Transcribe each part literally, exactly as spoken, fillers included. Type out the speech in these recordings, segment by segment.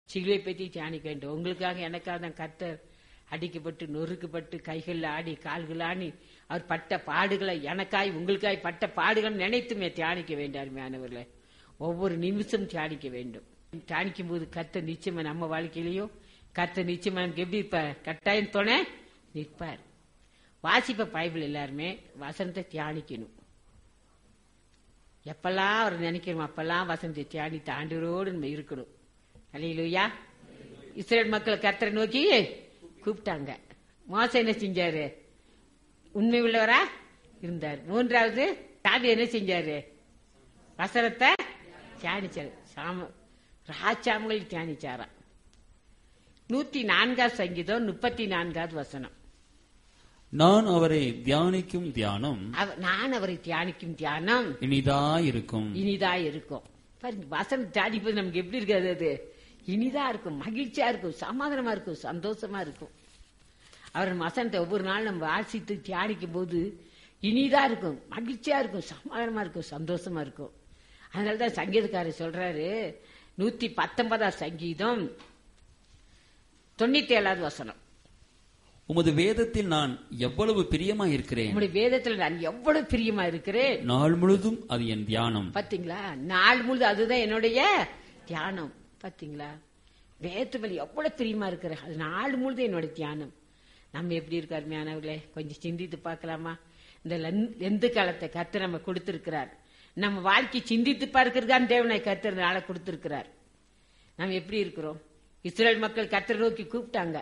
சிலுவை பற்றி தியானிக்க வேண்டும். உங்களுக்காக எனக்காக தான் கர்த்தர் அடிக்கப்பட்டு நொறுக்கப்பட்டு கைகள் ஆடி கால்கள் ஆடி அவர் பட்ட பாடுகளை எனக்காய் உங்களுக்காய் பட்ட பாடுகளை நினைத்துமே தியானிக்க வேண்டும். அருமையானவர்களே, ஒவ்வொரு நிமிஷம் தியானிக்க வேண்டும். தியானிக்கும் போது கர்த்தர் நிச்சயமா நம்ம வாழ்க்கையிலையும் கர்த்தர் நிச்சயமா நமக்கு எப்படி இருப்பார்? கட்டாயம் துணை நிற்பார். வாசிப்ப பைபிள் எல்லாருமே வசனத்தை தியானிக்கணும். எப்பெல்லாம் அவர் நினைக்கணும் அப்பெல்லாம் வசனத்தை தியானித்து ஆண்டவரோடு நம்ம இருக்கணும். அல்லேலூயா. இஸ்ரவேல் மக்கள் கர்த்தரை நோக்கி கூப்பிட்டாங்க. மோசே என்ன செஞ்சாரு? உண்மை உள்ளவரா இருந்தார். மூன்றாவது தாவீது என்ன செஞ்சாரு? வசனத்தை தியானிச்சாரு. சாம ராஜாமங்கள் தியானிச்சாரா. நூத்தி நான்காவது சங்கீதம் முப்பத்தி நான்காவது வசனம். நான் அவரை தியானிக்கும் தியானம் நான் அவரை தியானிக்கும் தியானம் இனிதா இருக்கும் இனிதா இருக்கும். பாருங்க, வசனம் தியானிப்பது நமக்கு எப்படி இருக்காது? அது இனிதா இருக்கும், மகிழ்ச்சியா இருக்கும், சமாதானமா இருக்கும், சந்தோஷமா இருக்கும். அவர் வசனத்தை ஒவ்வொரு நாள் நம்ம வாசித்து தியானிக்கும் போது இனிதா இருக்கும், மகிழ்ச்சியா இருக்கும், சமாதானமா இருக்கும், சந்தோஷமா இருக்கும். அதனாலதான் சங்கீதக்காரர் சொல்றாரு, நூத்தி பத்தொன்பதாம் சங்கீதம் தொண்ணூத்தி ஏழாவது வசனம். உமது வேதத்தில் நான் எவ்வளவு பிரியமா இருக்கிறேன். உங்களுடைய வேதத்தில் நான் எவ்வளவு பிரியமா இருக்கிறேன். நாள் முழுதும் அது என் தியானம். பாத்தீங்களா? நாள் முழுதும் அதுதான் என்னுடைய தியானம். பாத்தீங்களா? வேதத்தில் எவ்வளவு பிரியமா இருக்கிற அது நாள் முழுதும் என்னுடைய தியானம். நம்ம எப்படி இருக்க அருமையானவர்களே, கொஞ்சம் சிந்தித்து பார்க்கலாமா? இந்த எந்த காலத்தை கர்த்தர் நம்ம கொடுத்திருக்கிறார். நம்ம வாழ்க்கை சிந்தித்து பார்க்கறதுதான் தேவனை கர்த்தர் நாளை கொடுத்திருக்கிறார். நம்ம எப்படி இருக்கிறோம்? இஸ்ரவேல் மக்கள் கர்த்தரை நோக்கி கூப்பிட்டாங்க.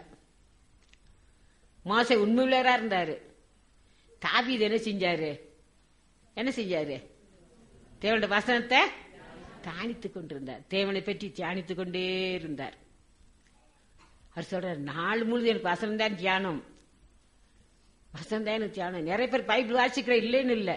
மோசே உண்மையுள்ளவரா இருந்தாரு. தாவீது என்ன செஞ்சாரு? என்ன செஞ்சாரு? தேவனுடைய வசனத்தை தியானித்துக் கொண்டிருந்தார். தேவனை பற்றி தியானித்துக் கொண்டே இருந்தார். அவர் சொல்றார், நாள் முழுது எனக்கு வசனம் தான் தியானம், வசனம் தான் எனக்கு தியானம். நிறைய பேர் பைபிள் வாசிக்கிற இல்லைன்னு இல்லை.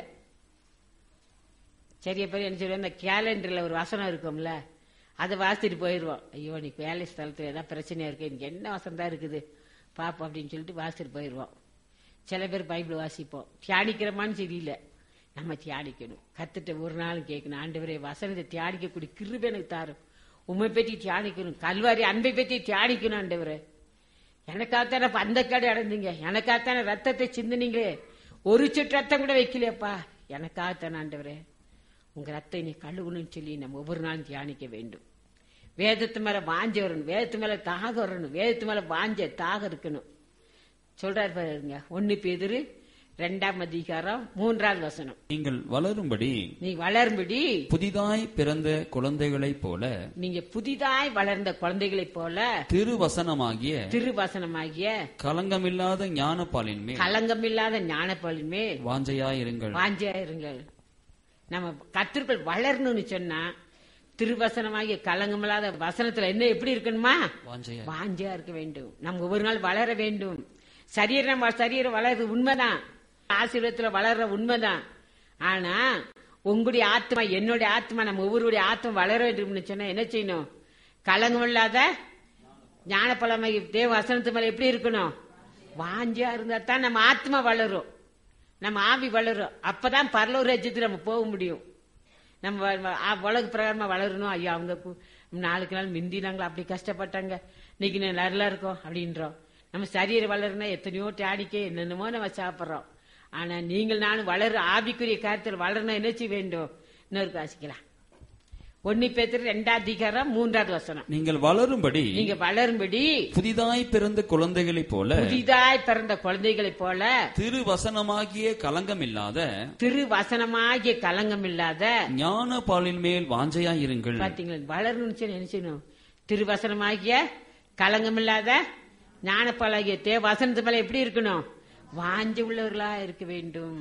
சரியா பேர் என்ன சொல்லுவோம், இந்த கேலண்டர்ல ஒரு வசனம் இருக்கும்ல, அதை வாசிட்டு போயிடுவோம். ஐயோ, நீ வேலை ஸ்தலத்துல ஏதாவது பிரச்சனையா இருக்கு, எனக்கு என்ன வசனம் தான் இருக்குது பாப்போம் அப்படின்னு சொல்லிட்டு வாசிட்டு போயிடுவோம். சில பேர் பைபிள் வாசிப்போம். தியானிக்கிறமான்னு தெரியல. நம்ம தியானிக்கணும். கத்துட்ட ஒரு நாளும் கேட்கணும், ஆண்டவரே வசனத்தை தியானிக்கக்கூடிய கிருபை எனக்கு தாரும், உண்மை பற்றி தியானிக்கணும், கல்வாரி அன்பை பற்றி தியானிக்கணும். ஆண்டவரே, எனக்காகத்தானே அந்த கடை அடைந்தீங்க, எனக்காகத்தானே ரத்தத்தை சிந்தினீங்களே, ஒரு சொட்டு ரத்தம் கூட வைக்கலையப்பா, எனக்காகத்தானே ஆண்டவரே உங்க ரத்தம் நீ கழுவுன்னு சொல்லி நம்ம ஒவ்வொரு நாளும் தியானிக்க வேண்டும். வேதத்து மேல வாஞ்ச வரணும், வேதத்து மேல தாக வரணும், வேதத்து மேல வாஞ்ச தாக இருக்கணும். சொல்றாரு பாருங்க, ஒன்னு பேதுரு இரண்டாம் அதிகாரம் மூன்றாவது வசனம். நீங்கள் வளரும்படி நீ வளரும்படி புதிதாய் பிறந்த குழந்தைகளைப் போல நீங்க புதிதாய் வளர்ந்த குழந்தைகளைப் போல திருவசனமாகிய திருவசனமாகிய கலங்கமில்லாத ஞானப்பாலின் மேல் கலங்கமில்லாத ஞானப்பாலின் மேல் வாஞ்சையாயிருங்கள் வாஞ்சையாயிருங்கள். நம்ம கர்த்தருக்குள் வளரணும்னு சொன்னா திருவசனமாகிய கலங்கமில்லாத வசனத்துல என்ன எப்படி இருக்கணுமா? வாஞ்சையா இருக்க வேண்டும். நம்ம ஒவ்வொரு நாள் வளர வேண்டும். சரீரம் சரீரம் வளருது உண்மைதான், ஆசீர்வாதத்துல வளர்ற உண்மைதான். ஆனா உங்களுடைய ஆத்மா என்னுடைய ஆத்மா நம்ம ஒவ்வொருடைய ஆத்மா வளர வேண்டும் சொன்னா என்ன செய்யணும்? கலங்கம் இல்லாத ஞானப்பழமாகி தேவ வசனத்து மேல எப்படி இருக்கணும்? வாஞ்சையா இருந்தா தான் நம்ம ஆத்மா வளரும், நம்ம ஆவி வளரும். அப்பதான் பரலோக ராஜ்யத்துக்கு நம்ம போக முடியும். நம்ம உலக பிரகாரமா வளரணும். ஐயோ, அவங்க நாளுக்கு நாள் மிந்தினாங்களா, அப்படி கஷ்டப்பட்டாங்க, இன்னைக்கு நல்லா இருக்கும் அப்படின்றோம். நம்ம சரீரம் வளரணும், எத்தனையோ டாடிக்க என்னென்னமோ நம்ம சாப்பிட்றோம். ஆனா நீங்கள் நானும் வளர ஆவிக்குரிய காரியத்தில் வளரணும். என்ன செய்ய வேண்டும்? இன்னொரு வாசிக்கலாம். ஒன்னு பேதுரு இரண்டாம் அதிகாரம் மூன்றாவது வசனம். நீங்கள் வளரும்படி நீங்க வளரும்படி புதிதாய் பிறந்த குழந்தைகளைப் போல புதிதாய் பிறந்த குழந்தைகளைப் போல திருவசனமாகிய கலங்கமில்லாத திருவசனமாகிய கலங்கமில்லாத ஞானப்பாலின் மேல் வாஞ்சையாயிருங்கள். பாத்தீங்களா? வளரணும்னு சொல்லி என்ன செய்யணும்? திருவசனமாகிய கலங்கமில்லாத ஞானப்பாலாகிய தே வசனத்து மேல எப்படி இருக்கணும்? வாஞ்ச உள்ளவர்களா இருக்க வேண்டும்.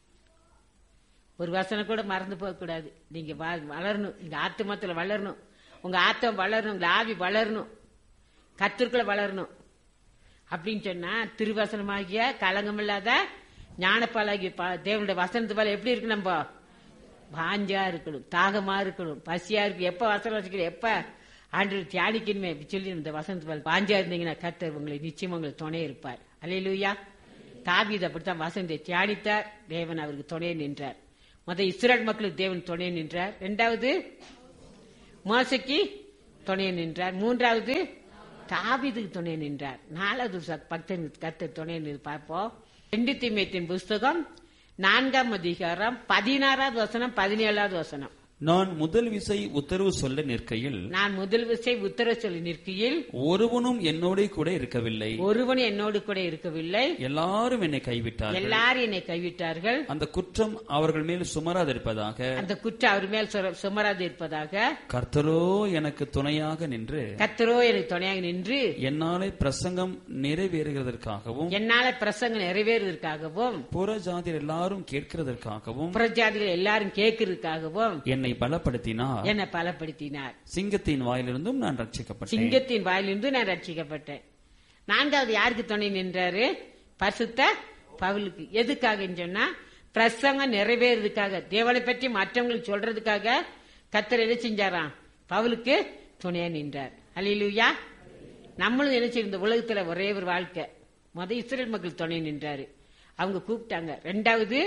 ஒரு வசனம் கூட மறந்து போக கூடாது. நீங்க வளரணும், இந்த ஆத்மத்துல வளரணும், உங்க ஆத்தம் வளரணும், உங்க ஆவி வளரணும், கர்த்தருக்குள்ள வளரணும். அப்படின்னு சொன்னா திருவசனமாகிய கலங்கமில்லாத ஞானப்பாலாகிய தேவனுடைய வசனத்து மேல எப்படி இருக்கு? நம்ம வாஞ்சா இருக்கணும், தாகமா இருக்கணும், பசியா இருக்கு. எப்ப வசனம் வச்சுக்கணும், எப்ப ஆண்டு தியானிக்கணுமே சொல்லி இந்த வசனத்து மேல வாஞ்சா இருந்தீங்கன்னா கர்த்தர் உங்களை நிச்சயம் உங்களுக்கு துணை இருப்பார். அல்லேலூயா. தாவீது அப்படித்தான் வசனத்தை தியானித்தார், தேவன் அவருக்கு துணை நின்றார். முத இஸ்ரவேல் மக்களுக்கு தேவன் துணை நின்றார். இரண்டாவது மோசேக்கு துணை நின்றார். மூன்றாவது தாவீதுக்கு துணை நின்றார். நாலாவது பக்தன் கர்த்தர் துணை நின்று பார்ப்போம். ரெண்டு தீமோத்தேயுவின் புஸ்தகம் நான்காம் அதிகாரம் பதினாறாவது வசனம் பதினேழாவது வசனம். நான் முதல் விசை உத்தரவு சொல்ல நிற்கையில் நான் முதல் விசை உத்தரவு சொல்லி நிற்கையில் ஒருவனும் என்னோட கூட இருக்கவில்லை. ஒருவன் என்னோடு கூட இருக்கவில்லை. எல்லாரும் என்னை கைவிட்டார்கள். எல்லாரும் என்னை கைவிட்டார்கள். அந்த குற்றம் அவர்கள் மேல் சுமராதிருப்பதாக. அந்த குற்றம் அவர் மேல் சுமராது இருப்பதாக. கர்த்தரோ எனக்கு துணையாக நின்று கர்த்தரோ எனக்கு துணையாக நின்று என்னாலே பிரசங்கம் நிறைவேறுகிறதற்காகவும் என்னால பிரசங்கம் நிறைவேறுவதற்காகவும் புற ஜாதியர் எல்லாரும் கேட்கிறதற்காகவும் புறஜாதிகள் எல்லாரும் கேட்கிறதுக்காகவும் என்னை பலப்படுத்தினார். என்னை பலப்படுத்தினார். சிங்கத்தின் வாயிலிருந்தும் நான் ரட்சிக்கப்பட்டேன். சிங்கத்தின் வாயிலிருந்து நான் ரட்சிக்கப்பட்டேன். நான்காவது யாருக்கு துணை நின்றாரு? பரிசுத்த பவுலுக்கு. எதுக்காக சொன்னா பிரசங்கம் நிறைவேறதுக்காக, தேவனை பற்றி மற்றவங்களுக்கு சொல்றதுக்காக கர்த்தர் என்ன செஞ்சாராம்? பவுலுக்கு துணையா நின்றார். அல்லேலூயா. நம்மளும் என்ன செய்ய, இந்த உலகத்துல ஒரே ஒரு வாழ்க்கை. முத இஸ்ரேல் மக்கள் துணை நின்றாரு, அவங்க கூப்பிட்டாங்க. ரெண்டாவது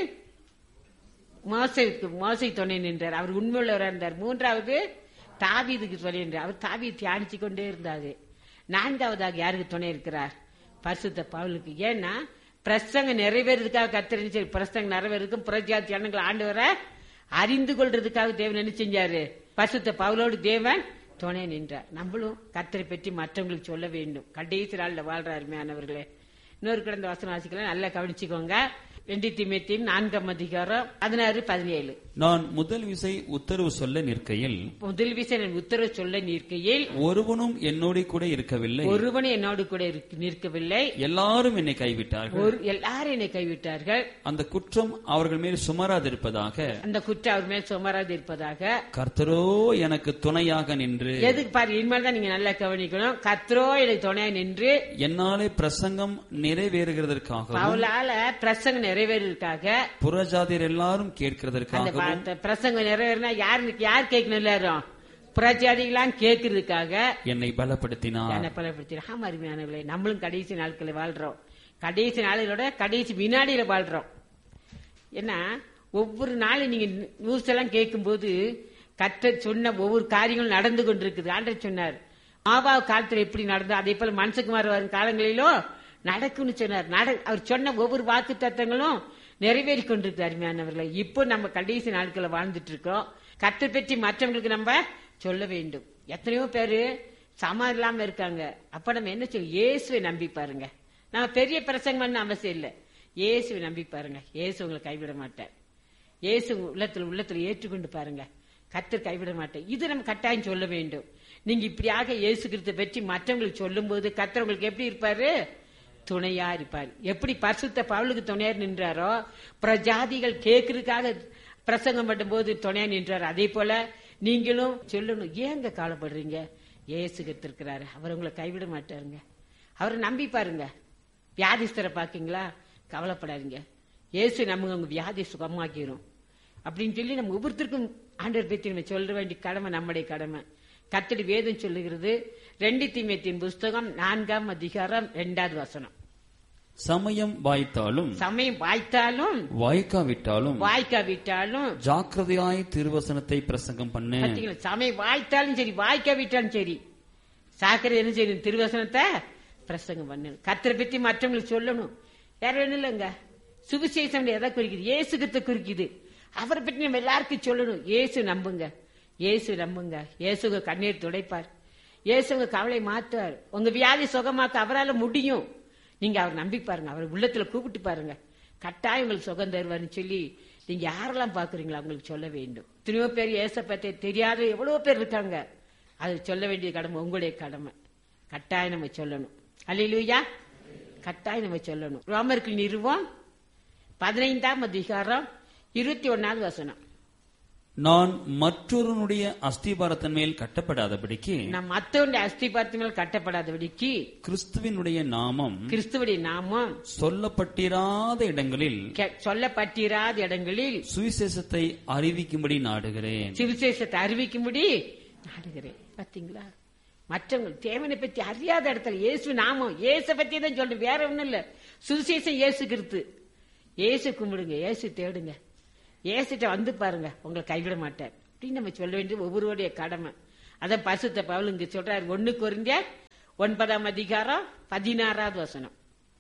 மோசைக்கு மோசை துணை நின்றார், அவர் உண்மையுள்ளவராக இருந்தார். மூன்றாவது தாவீதுக்கு துணை நின்றார், அவர் தாவீதை தியானிச்சு கொண்டே இருந்தாரு. நான்காவதாக யாருக்கு துணை இருக்கிறார்? பரிசுத்த பவுலுக்கு. ஏன்னா பிரசங்கம் நிறைவேறதுக்காக கர்த்தர் என்ன செய்ய, பிரசங்கம் நிறைவேறதுக்கும் புறஜாதி ஜனங்கள் ஆண்டவரை அறிந்து கொள்றதுக்காக தேவன் என்ன செஞ்சாரு? பரிசுத்த பவுலோடு தேவன் துணை நின்றார். நம்மளும் கர்த்தரை பற்றி மற்றவங்களுக்கு சொல்ல வேண்டும். கடைசி நாள்ல வாழ்ற அருமையானவர்களே, இன்னொரு கிடந்த வசனம் வாசிக்கலாம், நல்லா கவனிச்சுக்கோங்க. ரெண்டு தீமோத்தேயு நான்காம் அதிகாரம் பதினாறு பதினேழு. நான் முதல் விசை உத்தரவு சொல்ல நிற்கையில் முதல் விசை நான் உத்தரவு சொல்ல நிற்கையில் ஒருவனும் என்னோடு கூட இருக்கவில்லை. ஒருவனும் என்னோடு கூட நிற்கவில்லை. எல்லாரும் என்னை கைவிட்டார்கள். எல்லாரும் என்னை கைவிட்டார்கள். அந்த குற்றம் அவர்கள் மேல் சுமராதிருப்பதாக. அந்த குற்றம் அவர் மேல் சுமராது இருப்பதாக. கர்த்தரோ எனக்கு துணையாக நின்று. எதுக்கு பாரு, இனிமேல் தான் நீங்க நல்லா கவனிக்கணும். கர்த்தரோ எனக்கு துணையாக நின்று என்னாலே பிரசங்கம் நிறைவேறுகிறதற்காக, அவளால பிரசங்கம் நிறைவேறதுக்காக, புறஜாதியர் எல்லாரும் கேட்கிறதற்காக. பிரசங்கம் நிறைவேறினா யாருக்கு யார் கேட்கணும்? எல்லாரும் புறஜாதிகளாம் கேட்கறதுக்காக என்னை பலப்படுத்தினார். என்னை பலப்படுத்தினார். ஆமா அருமையானவர்களே, நம்மளும் கடைசி நாட்களில் வாழ்றோம். கடைசி நாளிலோட கடைசி வினாடியில வாழ்றோம். ஏன்னா ஒவ்வொரு நாளும் நீங்க நியூஸ் எல்லாம் கேட்கும் போது கர்த்தர் சொன்ன ஒவ்வொரு காரியங்களும் நடந்து கொண்டிருக்குது. ஆண்டவர் சொன்னார், ஆபா காலத்துல எப்படி நடந்தோ அதே போல மனுஷகுமார் வரும் காலங்களிலோ நடக்கும்னு சொன்னார். அவர் சொன்ன ஒவ்வொரு வாக்கு தத்தங்களும் நிறைவேறி கொண்டிருக்கு அருமையானவர்களை. இப்போ நம்ம கடைசி நாட்களை வாழ்ந்துட்டு இருக்கோம். கர்த்தர் பற்றி மற்றவங்களுக்கு நம்ம சொல்ல வேண்டும். எத்தனையோ பேரு சமாதானம் இல்லாம இருக்காங்க. அப்ப நம்ம என்ன சொல்ல, இயேசுவை நம்பி பாருங்க. நம்ம பெரிய பிரசங்கம் பண்ண அவசியம் இல்லை, இயேசுவை நம்பி பாருங்க. இயேசு உங்களை கைவிட மாட்டார். இயேசு உள்ளத்துல உள்ளத்துல ஏற்றுக்கொண்டு பாருங்க, கர்த்தர் கைவிட மாட்டார். இது நம்ம கட்டாயம் சொல்ல வேண்டும். நீங்க இப்படியாக இயேசு கிறிஸ்துவை பற்றி மற்றவங்களுக்கு சொல்லும் போது கர்த்தர் உங்களுக்கு எப்படி இருப்பாரு? துணையா இருப்பார். எப்படி பரிசுத்த பவுலுக்கு துணையா நின்றாரோ, பிரஜாதிகள் கேட்கறதுக்காக பிரசங்கம் பண்ணும் போது துணையா நின்றார், அதே போல நீங்களும் சொல்லணும். ஏங்க கவலைப்படுறீங்க? இயேசு இருக்கிறாரு, அவர் உங்களை கைவிட மாட்டாருங்க. அவரை நம்பி பாருங்க. வியாதிஸ்தரை பாக்கீங்களா? கவலைப்படாதீங்க, இயேசு நம்ம உங்க வியாதி சுகமாக்கிரும் அப்படின்னு சொல்லி நம்ம ஒவ்வொருத்தருக்கும் ஆண்டவர் பற்றி நம்ம சொல்ல வேண்டிய கடமை நம்முடைய கடமை. கர்த்தருடைய வேதம் சொல்லுகிறது. ரெண்டு தீமோத்தேயுவின் புஸ்தகம் நான்காம் அதிகாரம் இரண்டாவது வசனம். சமயம் வாய்த்தாலும் சமயம் வாய்த்தாலும் வாய்க்காவிட்டாலும் வாய்க்காவிட்டாலும் ஜாக்கிரதையாய் திருவசனத்தை பிரசங்கம் பண்ணு. சமயம் வாய்த்தாலும் சரி வாய்க்காவிட்டாலும் சரி, சாக்கிரதை என்ன செய்யணும்? திருவசனத்தை பிரசங்கம் பண்ணு. கர்த்தரை பற்றி மற்றவங்களுக்கு சொல்லணும். வேற ஒண்ணும் இல்லைங்க. சுவிசேஷம் எதை குறிக்குது? இயேசு கிறிஸ்துவை குறிக்குது. அவரை பற்றி நம்ம எல்லாருக்கும் சொல்லணும். இயேசு நம்புங்க, இயேசு நம்புங்க. இயேசுங்க கண்ணீர் துடைப்பார், இயேசுங்க கவலை மாத்துவார், உங்க வியாதி சுகமாக்க அவரால் முடியும். நீங்க அவர் நம்பி பாருங்க, அவர் உள்ளத்துல கூப்பிட்டு பாருங்க, கட்டாயம் உங்களுக்கு சுகம் தருவார்னு சொல்லி நீங்க யாரெல்லாம் பாக்குறீங்களோ அவங்களுக்கு சொல்ல வேண்டும். எத்தனையோ பேர் இயேசை பத்தி தெரியாத எவ்வளவு பேர் இருக்காங்க. அது சொல்ல வேண்டிய கடமை உங்களுடைய கடமை. கட்டாயம் நம்ம சொல்லணும். அல்லேலூயா. கட்டாயம் நம்ம சொல்லணும். ரோமருக்கு நிறுவம் பதினைந்தாம் அதிகாரம் இருபத்தி ஒன்னாவது வசனம். நான் மற்றொருனுடைய அஸ்திபாரத்தின் மேல் கட்டப்படாதபடிக்கு நான் மற்றவருடைய அஸ்திபாரத்தின் மேல் கட்டப்படாதபடிக்கு கிறிஸ்துவினுடைய நாமம் கிறிஸ்துவுடைய நாமம் சொல்லப்பட்டிராத இடங்களில் சொல்லப்பட்டிராத இடங்களில் சுவிசேஷத்தை அறிவிக்கும்படி நாடுகிறேன். சுவிசேஷத்தை அறிவிக்கும்படி நாடுகிறேன். பாத்தீங்களா? மற்றவங்க தேவனை பற்றி அறியாத இடத்துல இயேசு நாமம், இயேசு பத்தி தான் சொல்றேன், வேற ஒண்ணும் இல்ல. சுவிசேஷம் இயேசு கிறிஸ்து. இயேசு கும்பிடுங்க, இயேசு தேடுங்க, இயேசுட்ட வந்து பாருங்க, உங்களை கைவிட மாட்டார் அப்படின்னு நம்ம சொல்ல வேண்டியது ஒவ்வொருவருடைய கடமை. அதான் பரிசுத்த பவுல் இங்க சொல்றாரு. ஒன்னு கொரிந்தியர் ஒன்பதாம் அதிகாரம் பதினாறாவது வசனம்.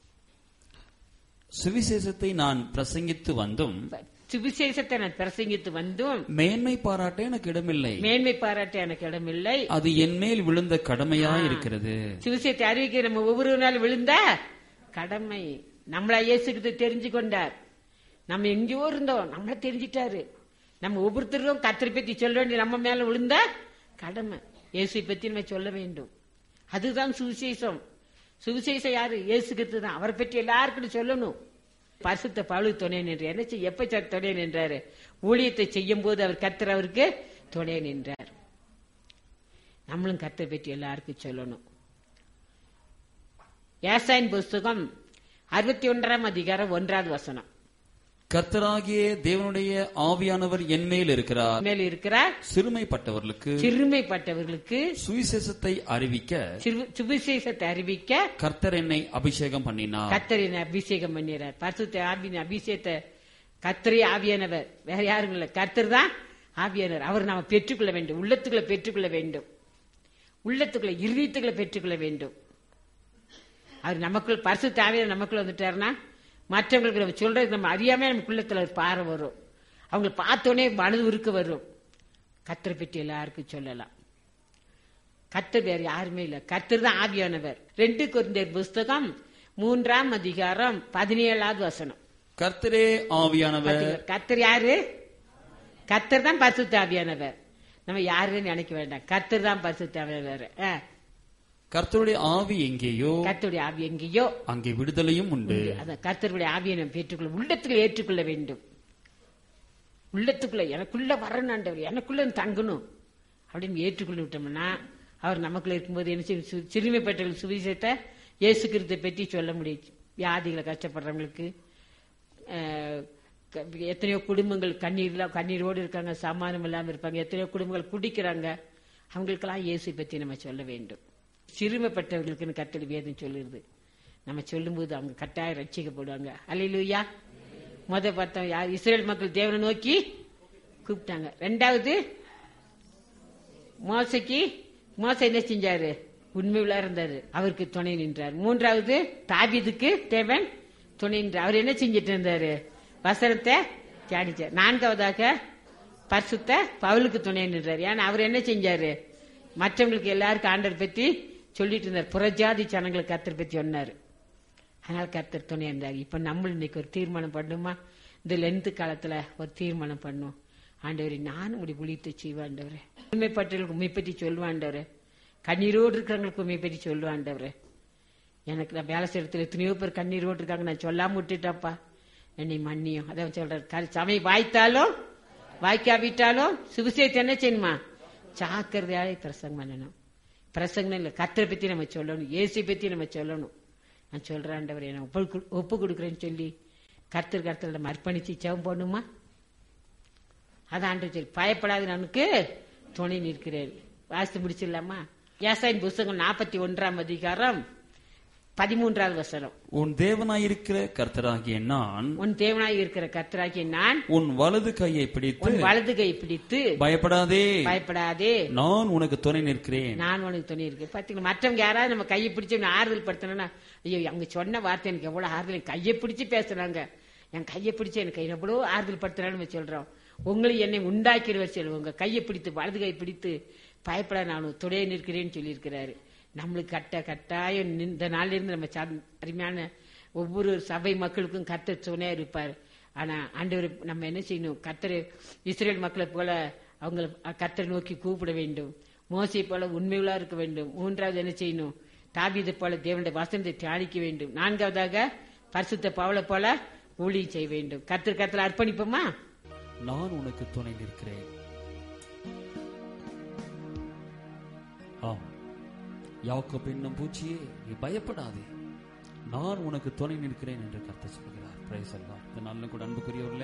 சுவிசேஷத்தை நான் பிரசங்கித்து வந்தும் சுவிசேஷத்தை நான் பிரசங்கித்து வந்தும் மேன்மை பாராட்ட எனக்கு இடமில்லை. மேன்மை பாராட்ட எனக்கு இடமில்லை. அது என் மேல் விழுந்த கடமையா இருக்கிறது. சுவிசேஷத்தை அறிவிக்க நம்ம ஒவ்வொரு நாள் விழுந்த கடமை. நம்மளா இயேசுக்கு தெரிஞ்சு கொண்டார். நம்ம எங்கேயோ இருந்தோம், நம்மள தெரிஞ்சிட்டாரு. நம்ம ஒவ்வொருத்தரும் கர்த்தரை பத்தி சொல்ல வேண்டிய நம்ம மேல விழுந்த கடமை. இயேசுவை பத்தி நம்ம சொல்ல வேண்டும். அதுதான் சுவிசேஷம். சுவிசேஷம் யாரு? இயேசு கிறிஸ்து தான். அவரை பற்றி எல்லாருக்கும் சொல்லணும். பரிசுத்த பவுல் துணை நின்றார். என்ன செய்ய எப்ப துணை நின்றாரு? ஊழியத்தை செய்யும் போது அவர் கர்த்தர் அவருக்கு துணை நின்றார். நம்மளும் கர்த்தரை பற்றி எல்லாருக்கும் சொல்லணும். ஏசாயின் புஸ்தகம் அறுபத்தி ஒன்றாம் அதிகாரம் ஒன்றாவது வசனம். கர்த்தராகிய தேவனுடைய ஆவியானவர் என் மேல் இருக்கிறார். மேல் இருக்கிறார். சிறுமைப்பட்டவர்களுக்கு சிறுமைப்பட்டவர்களுக்கு சுவிசேஷத்தை அறிவிக்க சுவிசேஷத்தை அறிவிக்க கர்த்தர் என்னை அபிஷேகம் பண்ணினார். கர்த்தர் என்னை அபிஷேகம் பண்ணினார். பரிசுத்த ஆவியின் அபிஷேகத்தை கர்த்தரே ஆவியானவர், வேற யாரும் இல்லை, கர்த்தர் தான் ஆவியானவர். அவர் நாம பெற்றுக்கொள்ள வேண்டும். உள்ளத்துக்குள்ள பெற்றுக்கொள்ள வேண்டும். உள்ளத்துக்குள்ள இருதயத்துக்குள்ள பெற்றுக்கொள்ள வேண்டும். அவர் நமக்குள் பரிசுத்த ஆவியானவர் நமக்குள்ள வந்துட்டாருன்னா மற்றவங்களுக்கு நம்ம சொல்றது நம்ம அறியாம நமக்குள்ளத்துல பாறை வரும். அவங்க பார்த்தோன்னே மனது உருக்க வரும். கர்த்தரை பற்றி எல்லாருக்கும் சொல்லலாம். கர்த்தர் வேற யாருமே இல்லை, கர்த்தர் தான் ஆவியானவர். ரெண்டு கொரிந்தியர் புஸ்தகம் மூன்றாம் அதிகாரம் பதினேழாவது வசனம். கர்த்தரே ஆவியானவர். கர்த்தர் யாரு? கர்த்தர் தான் பரிசுத்த ஆவியானவர். நம்ம யாருன்னு நினைக்க வேண்டாம், கர்த்தர் தான் பரிசுத்த ஆவியானவர். கர்த்தருடைய ஆவி எங்கேயோ கர்த்தருடைய ஆவி எங்கேயோ அங்கே விடுதலையும் உண்டு. அதான் கர்த்தருடைய ஆவியை நம்ம பெற்றுக்கொள்ள உள்ளத்துக்குள்ள ஏற்றுக்கொள்ள வேண்டும். உள்ளத்துக்குள்ள எனக்குள்ள வரணும், ஆண்டவர் எனக்குள்ள தங்கணும் அப்படின்னு ஏற்றுக்கொள்ள விட்டோம்னா அவர் நமக்குள்ள இருக்கும்போது என்ன செய்யும்? சிறுமைப்பட்டவர்கள் சுவிசேஷத்தை இயேசு கிறிஸ்துவை பற்றி சொல்ல முடியும். வியாதிகளை கஷ்டப்படுறவங்களுக்கு, எத்தனையோ குடும்பங்கள் கண்ணீர்ல கண்ணீரோடு இருக்காங்க, சமாதானம் இல்லாமல் இருப்பாங்க, எத்தனையோ குடும்பங்கள் குடிக்கிறாங்க. அவங்களுக்கெல்லாம் இயேசு பற்றி நம்ம சொல்ல வேண்டும். சிறுமைப்பட்டவர்களுக்குன்னு கர்த்தர் வேதம் சொல்லுறது. நம்ம சொல்லும் போது அவங்க கட்டாயம் ரட்சிக்கப்படுவாங்க. அல்லேலூயா. முத பார்த்தோம் யார்? இஸ்ரேல் மக்கள் தேவனை நோக்கி கூப்பிட்டாங்க. ரெண்டாவது மோசைக்கு மோசை என்ன செஞ்சாரு? உண்மையுள்ளா இருந்தாரு, அவருக்கு துணை நின்றார். மூன்றாவது தாவீதுக்கு தேவன் துணை நின்றார், அவர் என்ன செஞ்சிட்டு இருந்தாரு? வசனத்தை தியானிச்சார். நான்காவதாக பரிசுத்த பவுலுக்கு துணை நின்றார். ஏன்னா அவர் என்ன செஞ்சாரு? மற்றவங்களுக்கு எல்லாருக்கும் ஆண்டவர் பற்றி சொல்லிட்டு இருந்தார். புறஜாதி ஜனங்களுக்கு கர்த்தர் பற்றி சொன்னாரு. அதனால கர்த்தர் துணை இருந்தார். இப்ப நம்ம இன்னைக்கு ஒரு தீர்மானம் பண்ணுமா? இந்த லென்த் காலத்துல ஒரு தீர்மானம் பண்ணும். ஆண்டவரே நானும் இப்படி உழித்து செய்வேன். ஆண்டவரே உண்மைப்பட்டவர்களுக்கு உண்மை பற்றி சொல்லுவான். ஆண்டவரே கண்ணீரோடு இருக்கிறவங்களுக்கு உண்மை பற்றி சொல்லுவான். ஆண்டவரே எனக்கு நான் வேலை செய்யறதுல எத்தனையோ பேர் கண்ணீரோடு இருக்காங்க, நான் சொல்லாம விட்டுட்டாப்பா, என்னை மன்னியும். அதான் சொல்றாரு, சமயம் வாய்த்தாலும் வாய்க்காவிட்டாலும் சுவிசேஷத்தை என்ன செய்யணுமா? ஜாக்கிரதையாலே பிரசங்கம் பண்ணணும். பிரசங்கம் இல்லை, கர்த்தரை பத்தி நம்ம சொல்லணும், இயேசு பத்தி நம்ம சொல்லணும். நான் சொல்றேன் ஆண்டவரே நான் ஒப்பு கொடுக்குறேன்னு சொல்லி கர்த்தர் கர்த்தர் நம்ம அர்ப்பணிச்சு ஜெபம் பண்ணுமா? அதான் ஆண்டவர் சொல்லி பயப்படாது, நமக்கு துணை நிற்கிறேன். வாசித்து முடிச்சிடலாமா? ஏசாயின் புஸ்தகம் நாற்பத்தி ஒன்றாம் அதிகாரம் பதிமூன்றாவது வசனம். உன் தேவனாயிருக்கிற கர்த்தராகிய நான் உன் தேவனாய் இருக்கிற கர்த்தராகிய நான் உன் வலது கையை பிடித்து உன் வலது கையை பிடித்து பயப்படாதே பயப்படாதே நான் உனக்கு துணை நிற்கிறேன். நான் உனக்கு துணை இருக்கேன். பாத்தீங்களா, மற்றவங்க யாராவது நம்ம கையை பிடிச்சு ஆறுதல் படுத்தணும்னா, ஐயோ அவங்க சொன்ன வார்த்தை எனக்கு எவ்வளவு ஆறுதல், கையை பிடிச்சு பேசுறாங்க, என் கையை பிடிச்சு எனக்கு எவ்வளவு ஆறுதல் படுத்துறான்னு சொல்றோம். உங்களை என்னை உண்டாக்கிடுவர் சொல்லு. உங்க கையை பிடித்து வலது கையை பிடித்து பயப்பட நான் துணை நிற்கிறேன்னு சொல்லியிருக்கிறாரு. நம்மளுக்கு கட்ட கட்டாயம் இந்த நாளிலிருந்து நம்ம அருமையான ஒவ்வொரு சபை மக்களுக்கும் கர்த்தர் துணையா இருப்பார். ஆனா ஆண்டவர் நம்ம என்ன செய்யணும்? கர்த்தர் இஸ்ரேல் மக்களை போல அவங்க கர்த்தரை நோக்கி கூப்பிட வேண்டும். மோசை போல உண்மையுள்ளா இருக்க வேண்டும். மூன்றாவது என்ன செய்யணும்? தாவீது போல தேவனுடைய வசனத்தை தியானிக்க வேண்டும். நான்காவதாக பரிசுத்த பவுலை போல ஊழியம் செய்ய வேண்டும். கர்த்தர் கர்த்தர் அர்ப்பணிப்போமா? நான் உனக்கு துணை நிற்கிறேன். யாக்கோபு என்னும் பூச்சியே நீ பயப்படாதே, நான் உனக்கு துணை நிற்கிறேன் என்று கர்த்தர் சொல்கிறார். பிரைஸ் அல்லாஹ். இந்த நாளிலும் கூட அன்புக்குரியவர்களே,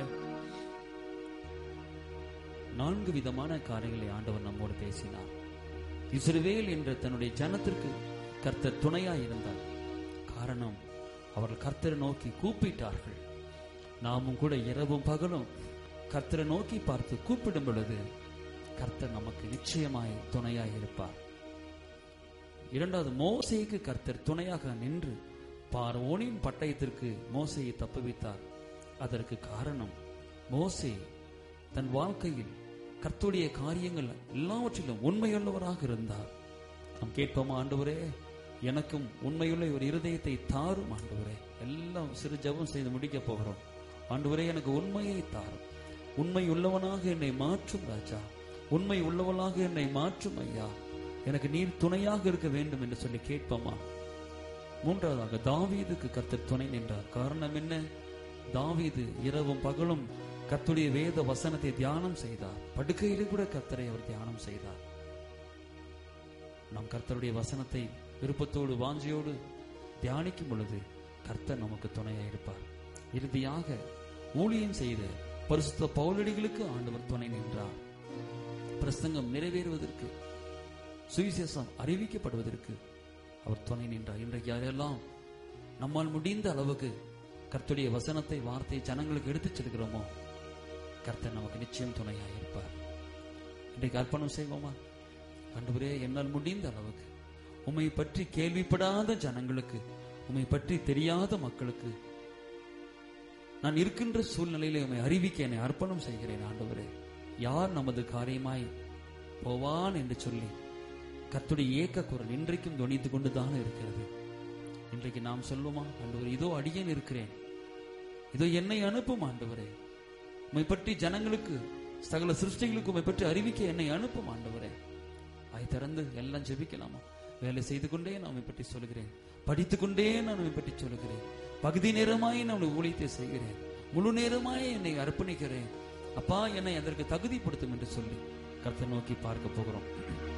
நான்கு விதமான காரியங்களை ஆண்டவர் நம்மோடு பேசினார். இஸ்ரவேல் என்ற தன்னுடைய ஜனத்திற்கு கர்த்தர் துணையாய் இருந்தார். காரணம், அவர்கள் கர்த்தரை நோக்கி கூப்பிட்டார்கள். நாமும் கூட இரவும் பகலும் கர்த்தரை நோக்கி பார்த்து கூப்பிடும் பொழுது கர்த்தர் நமக்கு நிச்சயமாய் துணையாய் இருப்பார். இரண்டாவது, மோசேக்கு கர்த்தர் துணையாக நின்று பார்வோனின் பட்டயத்திற்கு மோசேயை தப்புவித்தார். அதற்கு காரணம், மோசே தன் வாழ்க்கையில் கர்த்தருடைய காரியங்கள் எல்லாவற்றிலும் உண்மையுள்ளவராக இருந்தார். நாம் கேட்போமா, ஆண்டவரே எனக்கும் உண்மையுள்ள ஒரு இருதயத்தை தாரும் ஆண்டவரே. எல்லாம் சிறு ஜெபம் செய்து முடிக்க போகிறோம். ஆண்டவரே எனக்கு உண்மையை தாரும், உண்மை உள்ளவனாக என்னை மாற்றும் ராஜா, உண்மை உள்ளவனாக என்னை மாற்றும் ஐயா, எனக்கு நீர் துணையாக இருக்க வேண்டும் என்று சொல்லி கேட்போமா. மூன்றாவதாக, தாவீதுக்கு கர்த்தர் துணை நின்றார். காரணம் என்ன? தாவீது இரவும் பகலும் கர்த்தருடைய வேத வசனத்தை தியானம் செய்தார். படுக்கையிலே கூட கர்த்தரை அவர் தியானம் செய்தார். நாம் கர்த்தருடைய வசனத்தை விருப்பத்தோடு வாஞ்சியோடு தியானிக்கும் பொழுது கர்த்தர் நமக்கு துணையாக இருப்பார். இறுதியாக, ஊழியம் செய்த பரிசுத்த பவுலடிகளுக்கு ஆண்டவர் துணை நின்றார். பிரசங்கம் நிறைவேறுவதற்கு, சுவிசேஷம் அறிவிக்கப்படுவதற்கு அவர் துணை நின்றார். இன்றைக்கு யாரெல்லாம் நம்மால் முடிந்த அளவுக்கு கர்த்தருடைய வசனத்தை, வார்த்தையை ஜனங்களுக்கு எடுத்துச் செல்கிறோமோ கர்த்தர் நமக்கு நிச்சயம் துணையாக இருப்பார். இன்றைக்கு அர்ப்பணம் செய்வோமா? ஆண்டவரே, என்னால் முடிந்த அளவுக்கு உம்மை பற்றி கேள்விப்படாத ஜனங்களுக்கு, உம்மை பற்றி தெரியாத மக்களுக்கு நான் இருக்கின்ற சூழ்நிலையில உம்மை அறிவிக்க என்னை அர்ப்பணம் செய்கிறேன். ஆண்டவரே, யார் நமது காரியமாய் போவான் என்று சொல்லி கர்த்தருடைய ஏக்க குரல் இன்றைக்கும் துணித்து கொண்டுதான் இருக்கிறது. இன்றைக்கு நாம் சொல்லுமா, ஆண்டவரே இதோ அடியேன் இருக்கிறேன், இதோ என்னை அனுப்பும் ஆண்டவரே, உம்மை பற்றி ஜனங்களுக்கு, சகல சிருஷ்டிகளுக்கு உம்மை பற்றி அறிவிக்க என்னை அனுப்பும் ஆண்டவரே. அதை திறந்து எல்லாம் ஜெபிக்கலாமா? வேலை செய்து கொண்டே நான் உம்மை பற்றி சொல்கிறேன், படித்துக் கொண்டே நான் உம்மை பற்றி சொல்கிறேன், பகுதி நேரமாய் நான் ஊழியத்தை செய்கிறேன், முழு நேரமாய் என்னை அர்ப்பணிக்கிறேன் அப்பா, என்னை அதற்கு தகுதிப்படுத்தும் என்று சொல்லி கர்த்தரை நோக்கி பார்க்க போகிறோம்.